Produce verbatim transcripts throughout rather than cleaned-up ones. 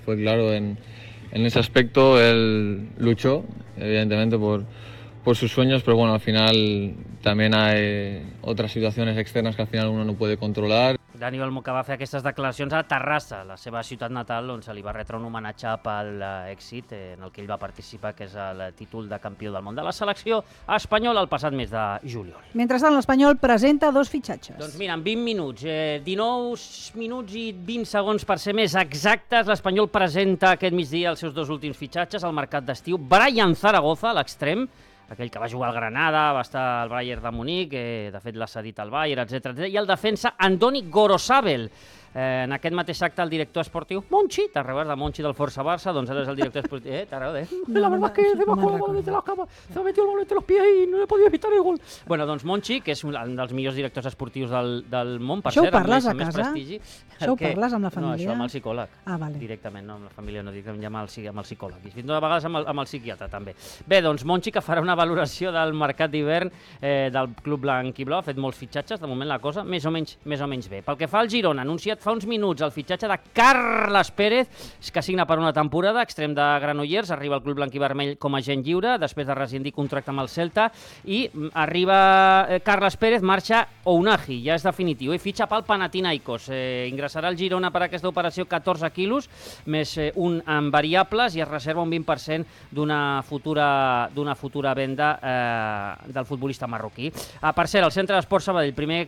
fue claro en, en ese aspecto. Él luchó, evidentemente, por, por sus sueños, pero bueno, al final también hay otras situaciones externas que al final uno no puede controlar. Dani Olmo, que va fer aquestes declaracions a Terrassa, la seva ciutat natal, on se li va retre un homenatge pel èxit en el que ell va participar, que és el títol de campió del món de la selecció espanyola el passat mes de juliol. Mentrestant, l'Espanyol presenta dos fitxatges. Doncs mira, en vint minuts, eh, dinou minuts i vint segons per ser més exactes, l'Espanyol presenta aquest migdia els seus dos últims fitxatges al mercat d'estiu. Brian Zaragoza, l'extrem, aquell que va jugar al Granada, va estar al Bayern de Munic, eh, de fet l'ha cedit al Bayern, etcètera, i el defensa Andoni Gorosabel. Eh, en aquest mateix acte el director esportiu Monchi, te'n recordes de Monchi del Força Barça? Doncs ara és el director esportiu. Eh, te'n recordes? No, la verdad es que debajo de la bola de la cama se ha metido el balón entre los pies y no he podido evitar el gol. Bueno, doncs Monchi, que és un dels millors directors esportius del, del món, per això cert, ho parles amb més, a casa? prestigi. Això ho parles amb la família? No, això amb el psicòleg. Ah, vale. Directament, no amb la família, no directament, ja amb el, amb el psicòleg. I fins a vegades amb el, amb el psiquiatre, també. Bé, doncs Monchi, que farà una valoració del mercat d'hivern eh, del club blanc i blau, ha fet molts fitxatges, de moment la cosa més o menys, més o menys bé. Pel que fa al Girona, anunciat fa uns minuts el fitxatge de Carles Pérez, que signa per una temporada, extrem de Granollers, arriba al club blanc i vermell com a agent lliure, després de rescindir contracte amb el Celta, i arriba eh, Carles Pérez, marxa Ounahi, ja és definitiu, i fitxa pel Panathinaikos. Eh, ingressarà al Girona per aquesta operació catorze quilos, més eh, un en variables, i es reserva un vint per cent d'una futura, d'una futura venda eh, del futbolista marroquí. Ah, per cert, el Centre d'Esport Sabadell, primer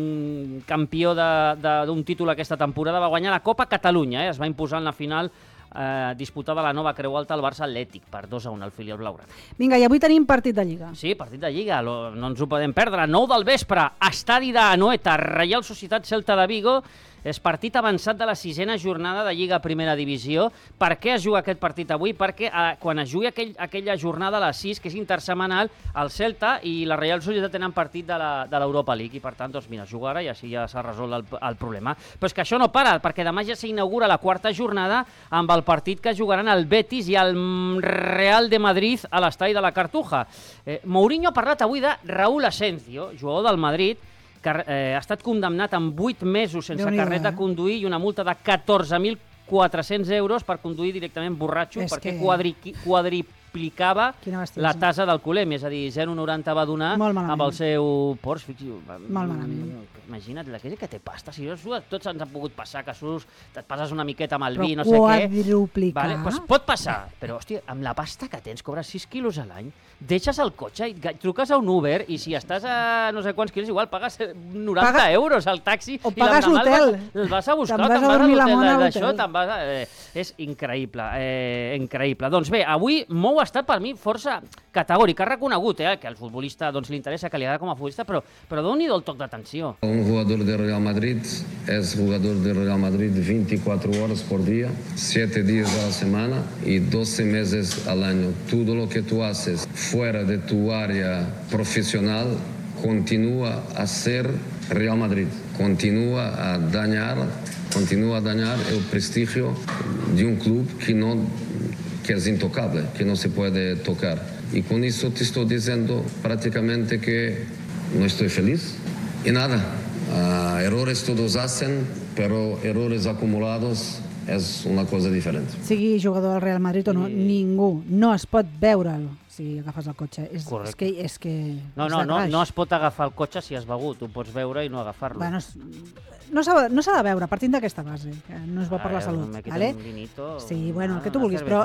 mm, campió d'un títol aquesta temporada, va guanyar la Copa Catalunya, eh? Es va imposar en la final eh, disputada a la Nova Creu Alta al Barça Atlètic per dos a un al filial blaugrana. Vinga, i avui tenim partit de Lliga. Sí, partit de Lliga, lo, no ens ho podem perdre. nou del vespre, estadi d'Anoeta, Reial Societat Celta de Vigo. És partit avançat de la sisena jornada de Lliga Primera Divisió. Per què es juga aquest partit avui? Perquè eh, quan es jugui aquell, aquella jornada a les sis, que és intersemanal, el Celta i la Reial Societat tenen partit de l'Europa League, i per tant, doncs mira, jugar ara i així ja s'ha resolt el, el problema. Però és que això no para, perquè demà ja s'inaugura la quarta jornada amb el partit que jugaran el Betis i el Real de Madrid a l'estadi de la Cartuja. Eh, Mourinho ha parlat avui de Raúl Asensio, jugador del Madrid, que eh, ha estat condemnat amb vuit mesos sense carnet de conduir i una multa de catorze mil quatre-cents euros per conduir directament borratxo, és perquè que... quadri... quadriplicava la tasa d'alcoholèmia, és a dir, zero coma noranta va donar amb el seu Porsche. Molt malament. Imagina't, la que té pasta, si tots ens han pogut passar, que surts, et passes una miqueta amb el vi, no sé què. Quadruplicar? Vale, pues pot passar, però hòstia, amb la pasta que tens, cobres sis quilos a l'any, deixes el cotxe i truques a un Uber i si estàs a no sé quants quilos, igual pagues noranta Paga... euros al taxi o pagues l'hotel. El vas a buscar, te'n vas a dormir la mona a l'hotel. Eh, és increïble, eh, increïble. Doncs bé, avui Mou ha estat per mi força categòric, ha reconegut eh, que al futbolista doncs, li interessa, que li agrada com a futbolista, però, però doni-li el toc d'atenció. Un jugador de Real Madrid es jugador de Real Madrid veinticuatro horas por día, siete días a la semana y doce meses al año. Todo lo que tú haces fuera de tu área profesional continúa a ser Real Madrid, continúa a dañar, continúa a dañar el prestigio de un club que no que es intocable, que no se puede tocar. Y con eso te estoy diciendo prácticamente que no estoy feliz. Y nada, uh, errores todos hacen, pero errores acumulados és una cosa diferent. Sigui jugador del Real Madrid o no, I... ningú no es pot veure'l si agafes el cotxe. És, és que, és que no, no, no, no es pot agafar el cotxe si has begut, ho pots veure i no agafar-lo. Bueno, no s'ha no de veure, partint d'aquesta base, que no és bo per la salut. Vale? Un vinito, sí, bueno, el que tu vulguis, però...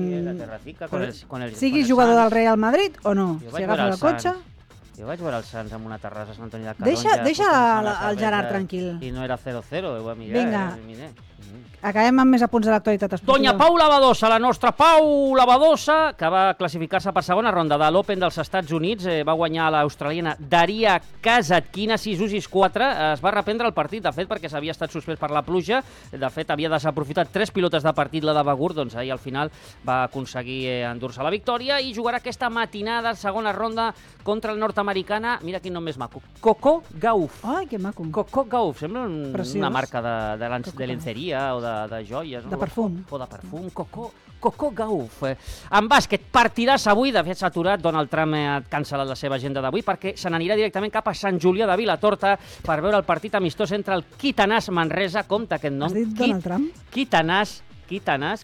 Mm, con el, con el, sigui jugador del Real Madrid o no, si agafes el cotxe... Jo vaig veure el Sants amb una terrassa a Sant Antoni de Calonja. Deixa, deixa el, el Gerard tranquil. I no era cero cero, ho va mirar. Vinga, acabem amb més apunts de l'actualitat esportiva. Doña Pau Badosa, la nostra Pau Badosa, que va classificar-se per segona ronda de l'Open dels Estats Units, eh, va guanyar l'australiana Daria Kasatkina sis u sis quatre, es va reprendre el partit, de fet, perquè s'havia estat suspès per la pluja, de fet, havia desaprofitat tres pilotes de partit, la de Begur, doncs ahir al final va aconseguir eh, endur-se la victòria i jugarà aquesta matinada, segona ronda, contra el nord-americana, mira quin nom més maco, Coco Gauff. Ai, que maco. Coco Gauff, sembla un, una marca de, de, de lenceria o de, de joies. De perfum. O de perfum, Coco, Coco Gauff. En bàsquet, partidàs avui, de fet s'ha aturat, Donald Trump ha cancel·lat la seva agenda d'avui perquè se n'anirà directament cap a Sant Julià de Vilatorta per veure el partit amistós entre el Quitanàs Manresa, compte aquest nom. Has dit Donald Trump? Quitanàs Quitanàs,